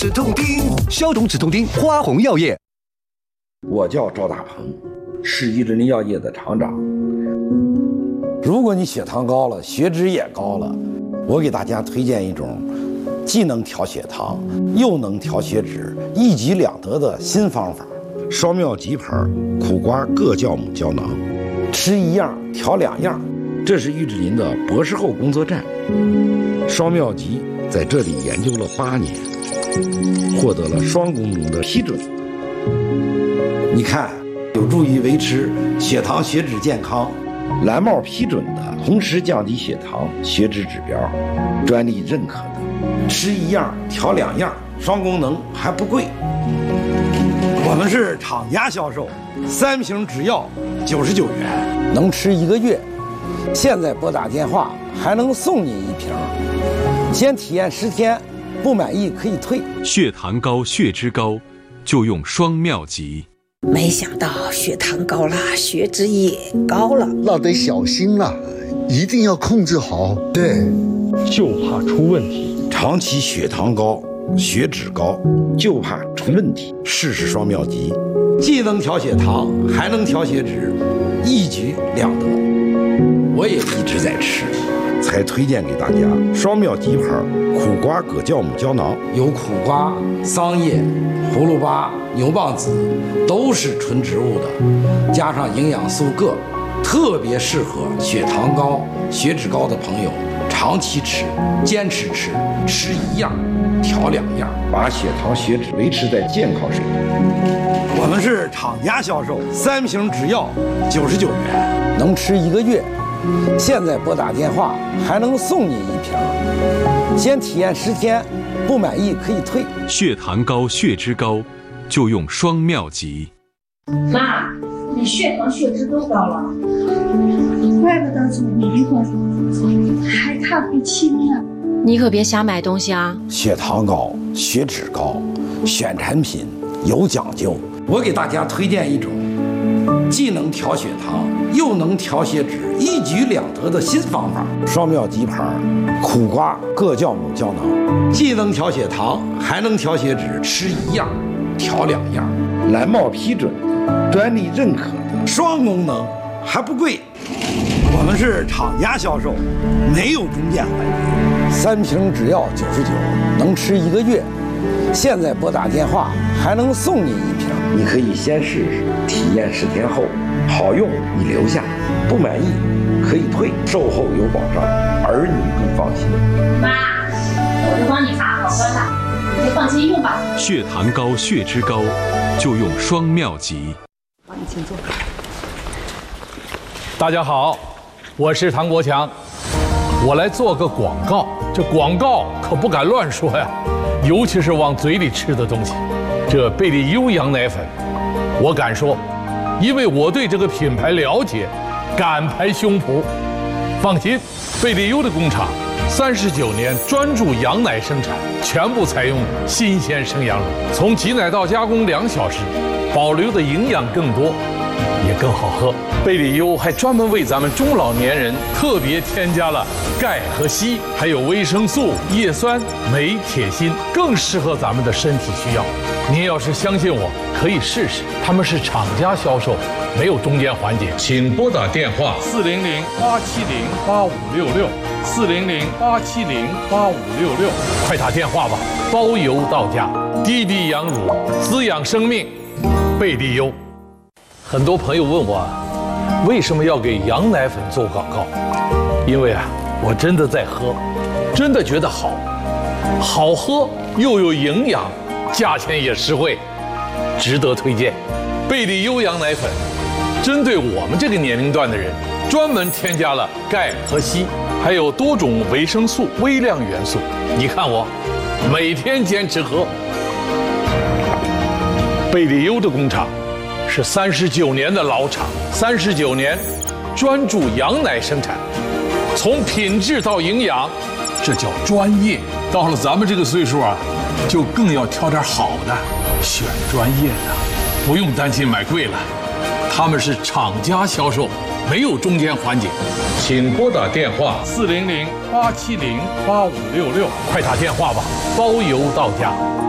止痛钉，消肿止痛钉，花红药业。 我叫赵大鹏，是伊之林药业的厂长。如果你血糖高了，血脂也高了，我给大家推荐一种既能调血糖又能调血脂，一举两得的新方法——双妙吉牌苦瓜各酵母胶囊，吃一样调两样。这是玉之林的博士后工作站。双妙吉在这里研究了8年，获得了双功能的批准。你看，有助于维持血糖血脂健康，蓝帽批准的，同时降低血糖血脂指标，专利认可的，吃一样调两样，双功能还不贵。我们是厂家销售，3瓶只要99元，能吃1个月。现在拨打电话还能送你1瓶，先体验10天，不满意可以退。 血糖高、血脂高，就用双妙吉。 没想到血糖高了，血脂也高了， 那得小心了，一定要控制好。 对，就怕出问题。 长期血糖高、血脂高，就怕出问题。试试双妙吉，既能调血糖，还能调血脂，一举两得。我也一直在吃，才推荐给大家双妙吉牌苦瓜葛酵母胶囊，有苦瓜、桑叶、葫芦巴、牛蒡子，都是纯植物的，加上营养素铬，特别适合血糖高、血脂高的朋友长期吃，坚持吃，吃一样调两样，把血糖血脂维持在健康水平。我们是厂家销售，3瓶只要99元，能吃1个月。现在拨打电话还能送你1瓶，先体验10天，不满意可以退。 血糖高、血脂高，就用双妙吉。 妈，你血糖血脂都高了， 怪不得总迷糊，还看不清呢。 你可别瞎买东西啊！ 血糖高、血脂高，选产品有讲究。我给大家推荐一种既能调血糖又能调血脂，一举两得的新方法——双妙吉牌苦瓜各酵母胶囊，既能调血糖，还能调血脂，吃一样调两样，蓝帽批准的，专利认可的，双功能还不贵。我们是厂家销售，没有中间环节，3瓶只要99，能吃1个月。现在拨打电话还能送你1瓶，你可以先试试，体验10天后好用你留下，不满意可以退，售后有保障，儿女更放心。 妈，我都帮你查好端了，你就放心用吧。 血糖高、血脂高，就用双妙吉。 帮你请坐。 大家好，我是唐国强，我来做个广告。这广告可不敢乱说呀，尤其是往嘴里吃的东西。这贝利优羊奶粉，我敢说，因为我对这个品牌了解，敢拍胸脯。放心，贝利优的工厂39年专注羊奶生产，全部采用新鲜生羊乳，从挤奶到加工2小时，保留的营养更多，也更好喝。贝利优还专门为咱们中老年人特别添加了钙和硒，还有维生素、叶酸、镁、铁、锌，更适合咱们的身体需要。您要是相信我，可以试试。他们是厂家销售，没有中间环节。请拨打电话400-870-8566，400-870-8566，快打电话吧，包邮到家。滴滴羊乳，滋养生命，贝利优。很多朋友问我，为什么要给羊奶粉做广告？因为我真的在喝，真的觉得好，好喝又有营养，价钱也实惠，值得推荐。贝利优羊奶粉针对我们这个年龄段的人，专门添加了钙和硒，还有多种维生素、微量元素。你看我每天坚持喝。贝利优的工厂是39年的老厂，39年专注羊奶生产，从品质到营养，这叫专业。到了咱们这个岁数就更要挑点好的，选专业的，不用担心买贵了。他们是厂家销售，没有中间环节。请拨打电话400-870-8566，快打电话吧，包邮到家。